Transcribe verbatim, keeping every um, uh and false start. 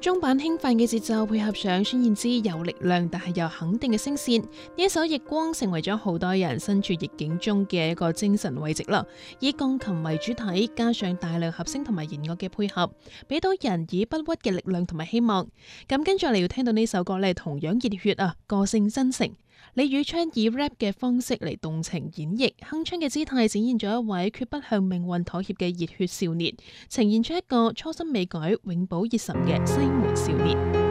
中版輕快嘅節奏配合上孫燕姿有力量但係又肯定嘅聲線，呢一首《逆光》成為咗好多人身處逆境中嘅一個精神慰藉啦。以鋼琴為主體，加上大量合聲同埋弦樂嘅配合，俾到人以不屈嘅力量同埋希望。咁跟住嚟要聽到呢首歌呢，同樣熱血啊，個性真誠。李宇春以 rap 嘅方式嚟動情演繹，鏗鏘嘅姿態展現咗一位決不向命運妥協嘅熱血少年，呈現出一個初心未改、永葆熱忱嘅西門少年。